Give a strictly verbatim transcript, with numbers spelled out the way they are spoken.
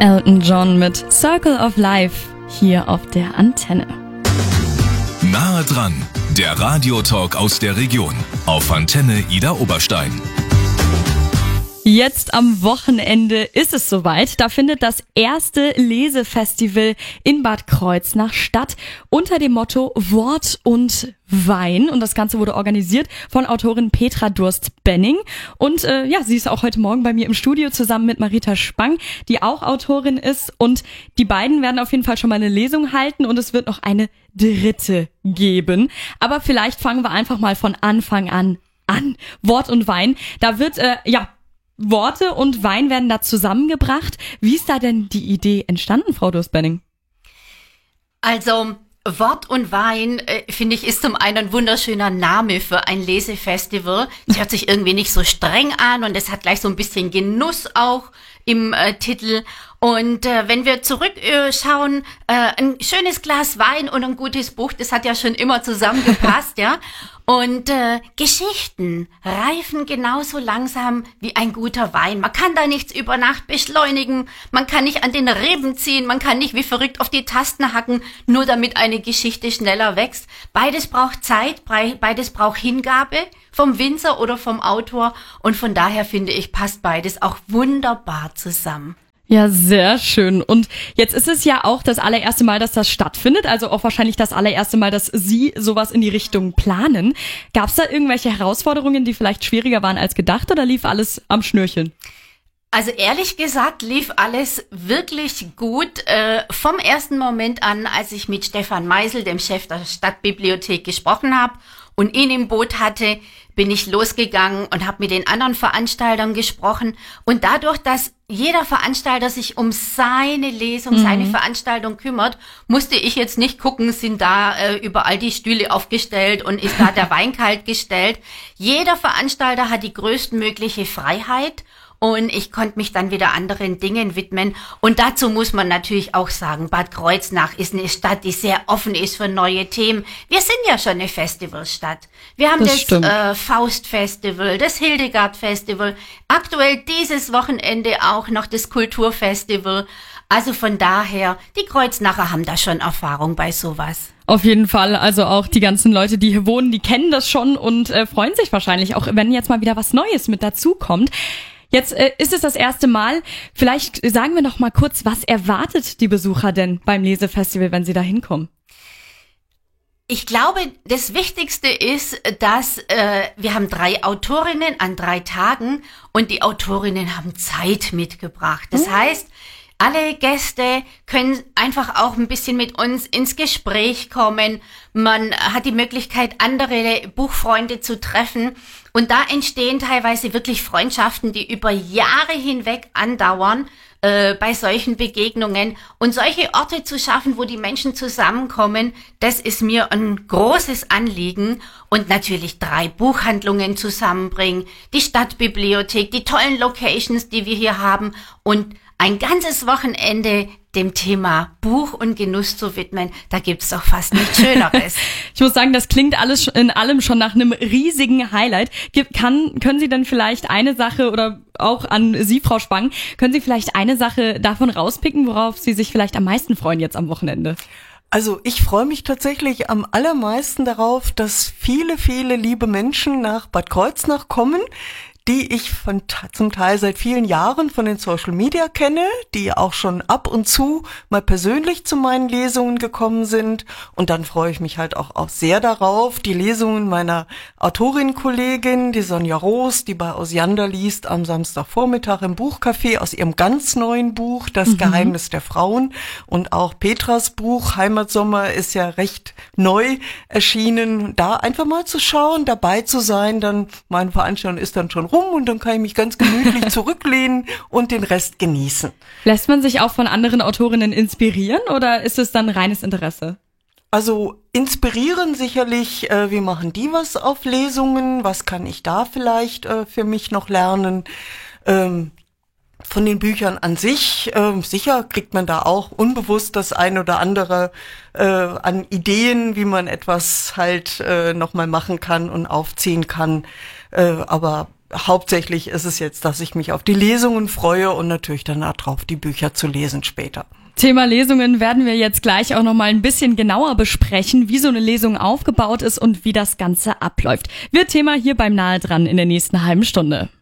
Elton John mit Circle of Life hier auf der Antenne. Nahe dran, der Radiotalk aus der Region auf Antenne Idar Oberstein. Jetzt am Wochenende ist es soweit. Da findet das erste Lesefestival in Bad Kreuznach statt unter dem Motto Wort und Wein. Und das Ganze wurde organisiert von Autorin Petra Durst-Benning. Und äh, ja, sie ist auch heute Morgen bei mir im Studio zusammen mit Marita Spang, die auch Autorin ist. Und die beiden werden auf jeden Fall schon mal eine Lesung halten und es wird noch eine dritte geben. Aber vielleicht fangen wir einfach mal von Anfang an an. Wort und Wein. Da wird, äh, ja, Worte und Wein werden da zusammengebracht. Wie ist da denn die Idee entstanden, Frau Durst-Benning? Also Wort und Wein, äh, finde ich, ist zum einen ein wunderschöner Name für ein Lesefestival. Es hört sich irgendwie nicht so streng an und es hat gleich so ein bisschen Genuss auch im äh, Titel. Und äh, wenn wir zurückschauen, äh, ein schönes Glas Wein und ein gutes Buch, das hat ja schon immer zusammengepasst, ja. Und äh, Geschichten reifen genauso langsam wie ein guter Wein. Man kann da nichts über Nacht beschleunigen, man kann nicht an den Reben ziehen, man kann nicht wie verrückt auf die Tasten hacken, nur damit eine Geschichte schneller wächst. Beides braucht Zeit, beides braucht Hingabe vom Winzer oder vom Autor. Und von daher finde ich, passt beides auch wunderbar zusammen. Ja, sehr schön. Und jetzt ist es ja auch das allererste Mal, dass das stattfindet, also auch wahrscheinlich das allererste Mal, dass Sie sowas in die Richtung planen. Gab es da irgendwelche Herausforderungen, die vielleicht schwieriger waren als gedacht, oder lief alles am Schnürchen? Also ehrlich gesagt lief alles wirklich gut. Äh, vom ersten Moment an, als ich mit Stefan Meisel, dem Chef der Stadtbibliothek, gesprochen habe und ihn im Boot hatte, bin ich losgegangen und habe mit den anderen Veranstaltern gesprochen. Und dadurch, dass jeder Veranstalter sich um seine Lesung, mhm. seine Veranstaltung kümmert, musste ich jetzt nicht gucken, sind da äh, überall die Stühle aufgestellt und ist da der Wein kalt gestellt. Jeder Veranstalter hat die größtmögliche Freiheit. Und ich konnte mich dann wieder anderen Dingen widmen. Und dazu muss man natürlich auch sagen, Bad Kreuznach ist eine Stadt, die sehr offen ist für neue Themen. Wir sind ja schon eine Festivalstadt. Wir haben das, das äh, Faust-Festival, das Hildegard-Festival, aktuell dieses Wochenende auch noch das Kulturfestival. Also von daher, die Kreuznacher haben da schon Erfahrung bei sowas. Auf jeden Fall, also auch die ganzen Leute, die hier wohnen, die kennen das schon und äh, freuen sich wahrscheinlich auch, wenn jetzt mal wieder was Neues mit dazukommt. Jetzt äh, ist es das erste Mal. Vielleicht sagen wir noch mal kurz, was erwartet die Besucher denn beim Lesefestival, wenn sie da hinkommen? Ich glaube, das Wichtigste ist, dass äh, wir haben drei Autorinnen an drei Tagen und die Autorinnen haben Zeit mitgebracht. Das mhm. heißt, alle Gäste können einfach auch ein bisschen mit uns ins Gespräch kommen. Man hat die Möglichkeit, andere Buchfreunde zu treffen. Und da entstehen teilweise wirklich Freundschaften, die über Jahre hinweg andauern äh, bei solchen Begegnungen. Und solche Orte zu schaffen, wo die Menschen zusammenkommen, das ist mir ein großes Anliegen. Und natürlich drei Buchhandlungen zusammenbringen, die Stadtbibliothek, die tollen Locations, die wir hier haben und ein ganzes Wochenende dem Thema Buch und Genuss zu widmen, da gibt's doch fast nichts Schöneres. Ich muss sagen, das klingt alles in allem schon nach einem riesigen Highlight. Gibt, kann, können Sie denn vielleicht eine Sache oder auch an Sie, Frau Spang, können Sie vielleicht eine Sache davon rauspicken, worauf Sie sich vielleicht am meisten freuen jetzt am Wochenende? Also ich freue mich tatsächlich am allermeisten darauf, dass viele, viele liebe Menschen nach Bad Kreuznach kommen, die ich von zum Teil seit vielen Jahren von den Social Media kenne, die auch schon ab und zu mal persönlich zu meinen Lesungen gekommen sind. Und dann freue ich mich halt auch, auch sehr darauf, die Lesungen meiner Autorin-Kollegin, die Sonja Roos, die bei Osiander liest, am Samstagvormittag im Buchcafé aus ihrem ganz neuen Buch, Das mhm. Geheimnis der Frauen. Und auch Petras Buch, Heimatsommer, ist ja recht neu erschienen. Da einfach mal zu schauen, dabei zu sein, dann meine Veranstaltung ist dann schon rum und dann kann ich mich ganz gemütlich zurücklehnen und den Rest genießen. Lässt man sich auch von anderen Autorinnen inspirieren oder ist es dann reines Interesse? Also inspirieren sicherlich, äh, wie machen die was auf Lesungen, was kann ich da vielleicht äh, für mich noch lernen? Ähm, von den Büchern an sich, äh, sicher kriegt man da auch unbewusst das ein oder andere äh, an Ideen, wie man etwas halt äh, nochmal machen kann und aufziehen kann. Äh, aber hauptsächlich ist es jetzt, dass ich mich auf die Lesungen freue und natürlich dann darauf, die Bücher zu lesen später. Thema Lesungen werden wir jetzt gleich auch noch mal ein bisschen genauer besprechen, wie so eine Lesung aufgebaut ist und wie das Ganze abläuft. Wird Thema hier beim Nahe dran in der nächsten halben Stunde.